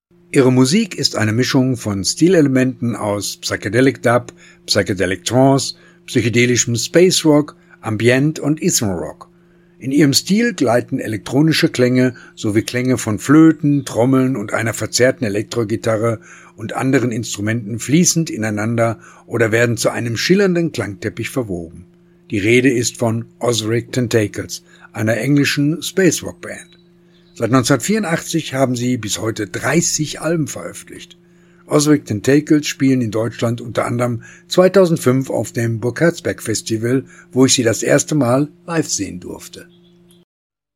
Ihre Musik ist eine Mischung von Stilelementen aus Psychedelic Dub, Psychedelic Trance, psychedelischem Space Rock, Ambient und Ethno Rock. In ihrem Stil gleiten elektronische Klänge sowie Klänge von Flöten, Trommeln und einer verzerrten Elektrogitarre und anderen Instrumenten fließend ineinander oder werden zu einem schillernden Klangteppich verwoben. Die Rede ist von Ozric Tentacles, einer englischen Space Rock Band. Seit 1984 haben sie bis heute 30 Alben veröffentlicht. Ozric Tentacles spielen in Deutschland unter anderem 2005 auf dem Burg Herzberg Festival, wo ich sie das erste Mal live sehen durfte.